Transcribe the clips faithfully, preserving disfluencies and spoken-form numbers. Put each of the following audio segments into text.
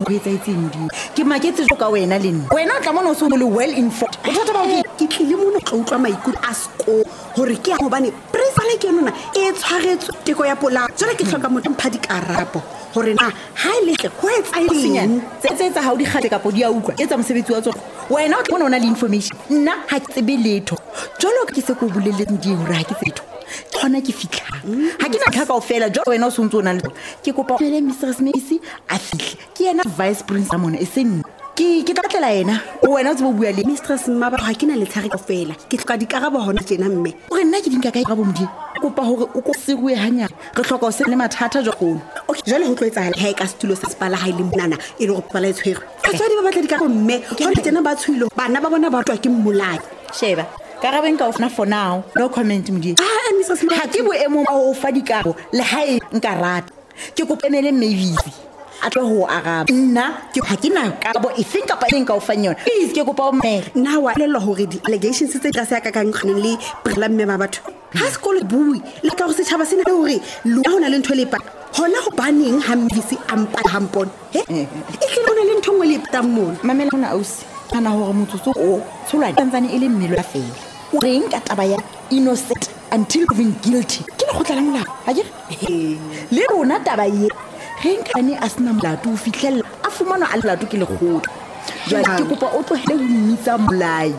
go etsa itseng di ke maketse jo ka wena le nna wena tla mona o so le well informed o thata ba ke tlile mona go utlwa maikutlo a sko hore ke ya gobane presale ke nona e tshwaretswe teko ya pola jole ke hloka motho mpha dikarabo hore na ha ile ke go etsa eng tse tsa ha o di gate ka podi ya ukwa ke tsa mosebetsi wa tsona wena o bona ona le information nna ha ke tsebe letho jolo ke se go bulele ndi hore ha ke tsetho tsona ke fitla ha ke na tlhaka o fela jo wena o sontso ona le ke kopa le Mistress Messi a fihle ke yena vice principal mona e seng ke ke tlatlela yena o wena o tsebo bua le Mistress Mmaba ha ke na le tlhare ka fela ke tloka dikarabo hona tjena mme gore nna ke dinka ka irabo modi kopa hore o ko serue hanya re hloka o se le mathata jo go okay jale ho tloetsa ha ka stulo sa spala ha ile monana e le go pala etshwere ka tswa di ba batla dikarabo mme ke tena ba tshwilo bana ba bona ba twa ke mmolai sheba karabeng ka ofna for now no comment modi ah Mistress Mmaba ha ke bo emo o fa dikaro le hae nka rata ke kopenele Mavis a tlo ho araba nna ke ha ke na karabo e feng kapa eng ka o fanyona please ke kopa o mmele nna wa lelo hore di allegations tse ka se ka ka nkgone le brela mme ba batho ha sekolo bui le ka go se tshaba sena hore lo hona le ntho le pa hona go baneng ha Mvisi ampa hampon he e ke lona le ntho ngwe le ptamona mamela hona ausi kana hore motsotso o tsolwa tanzania ile mmelo ya fela o reng ka taba ya innocent until proven guilty ke le khotla la molao ha ke le rona taba ye renkane a sena molato o fitlhella a fumana a lelato ke legolo jwa ke kopa o tlohele ho mmitsa molai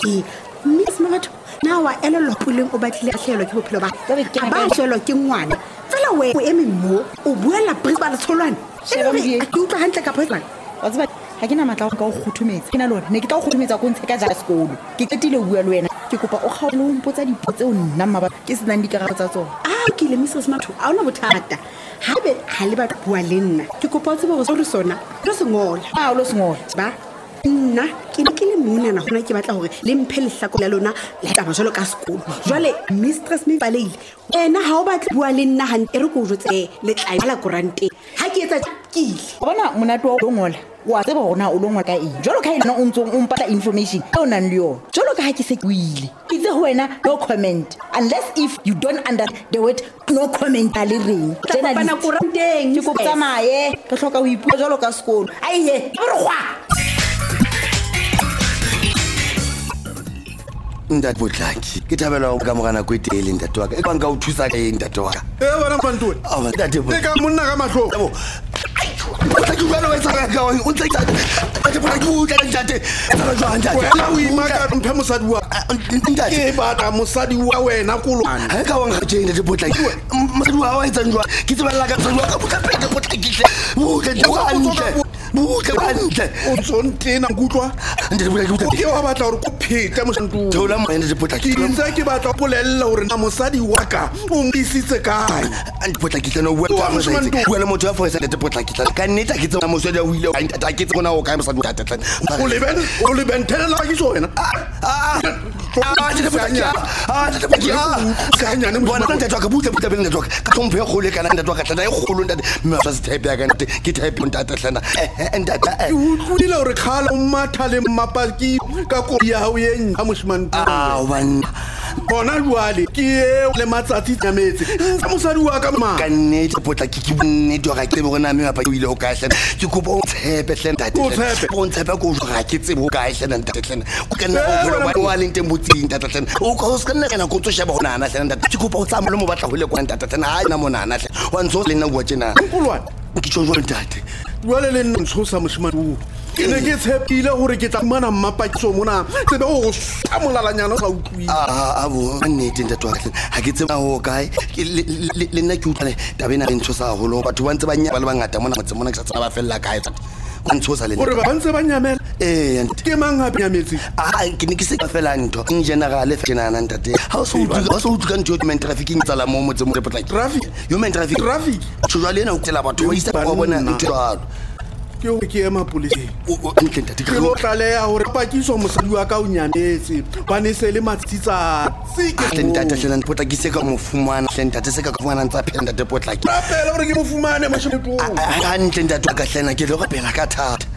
Miss Mabatho na wa elelo puleng o batlile a hlelo ke bophelo ba ka ba hlelo ke ngwana fela we o eme mo o buela principal tsholwane e ke utlwa hantle ka principal wa tseba ha ke na matla go ka o khuthumetsa ke na lona ne ke tla o khuthumetsa go ntshe ka ja sekolo ke ketile o bua le wena ke kopa o kgaole o mpotsa dipotse o nna maba ke senang dikarabo tsa tsona ah ke le Mistress Mabatho a ona bothata haebe ha le ba bua le nna ke kopa o tsebe go re sona lo sengola ah lo sengola ba nna ke ne ke le mona na gona ke batla hore le mphe lehlako la lona la taba jalo ka sekolo jwale Mistress me balile ena ha o batla bua le nna hantle re go jotse le tla la korante ha ke etsa kile bona monato wa ngola wa tseba hona o longwa ka eng jalo ka ena o ntse o mpata information o nang le yona jalo ka ha ke se kwile itse ho wena no comment unless if you don't understand the word no comment a le reng tsena bana koranteng ke go tsamaye ke hloka ho ipua jalo ka sekolo aiye re gwa ntate Botlaki ke thabela go ka mogana go etele ntate wa ka e bang ka o thusa ka eng ntate wa ka e bona Mpantwe a ba ntate e ka monna ka mahlo Botlaki jwalo wa etsa ka o ntse ntate Botlaki o tla ntate tsala jwa ntate wena o imaka mphe mosadi wa ke batla mosadi wa wena kolwana ha ka wa ngajeng ntate Botlaki mosadi wa wa etsa njwa ke tsebella ka mosadi wa ka botlaki Botlaki hle butle wa ntle butle wa ntle o tsontena nkutlwa ntate Botlaki o ke wa batla hore ko phete mosantu thola mo ntate Botlaki ke ntse ke batla go bolella hore na mosadi wa ka o ngisitse kae ntate Botlaki tle no wa tsa mo sa itse wa le motho wa foisa ntate Botlaki tle ka nneta ke tsena mosadi o ile a ntate ke tsena o ka mosadi wa tata o le ben o le ben tela la ke so wena ah ah ntate Botlaki ah ntate Botlaki ah ka nyane mo bona ntate wa ka butle butle beng ntate wa ka ka tlhomphe go le kana ntate wa ka tla e golo ntate mme sa se type ya ka ntate ke type ntate tlana ntate o dile hore khala o matha le mmapaki ka ko ya ho yeng ha moshman ah bana bona jwale ke le matsatsi tsametse sa mosadi wa ka ma ka nnete Botlaki ke nnete wa ke bona mme mapa o ile o ka hlela ke kopa o tshepe hle ntate o tshepe ko ga ke tsebe o ka hlela ntate hle ko kana o bona wa wa le nteng botsi ntate hle o ka o skana kana ko tsosheba bona na hle ntate ke kopa o tsama le mo batla go le kwa ntate hle ha ina mona na hle wa ntso le nna go tsena mpulwana ke tsholo ntate jwale le nna tshosa moshimane ke ne ke tshepile hore ke tla mana mmapa ke so mona tsebe o sa molalanyana o sa utlwi ah abo nnete ntate wa hle ha ke tseba ho kae le nna ke utlwane tabena le ntshosa holo batho ba ntse ba nya ba le bangata mona motse mona ke sa tsaba ba fella kae tsa o ntshosa le hore ba ntse ba nyamela eh ke mang ha nyametse ah ke ne ke se ka fela ntho in general e fena nna ntate ha o so utlwa ha o so utlwa ntho human trafficking tsala mo motse mo Botlaki traffic human traffic traffic tshwale ena o tlela batho ba isa ba bona ntho jalo ke o ke ema polisi o ntle ntate ke lo tlaleya hore pakiso mosadi wa ka o nyametse ba ne se le matsitsa ke ntate hle ntate Botlaki se ka mo fumana hle ntate se ka fumana ntsa phela ntate Botlaki ba phela hore ke mo fumane mashemeto a ntle ntate ka hlena ke le go phela ka thata